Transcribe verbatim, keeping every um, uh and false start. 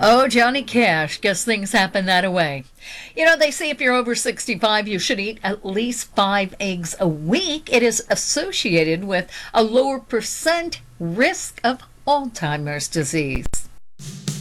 Oh, Johnny Cash, guess things happen that way. You know, they say if you're over sixty-five, you should eat at least five eggs a week. It is associated with a lower percent risk of Alzheimer's disease.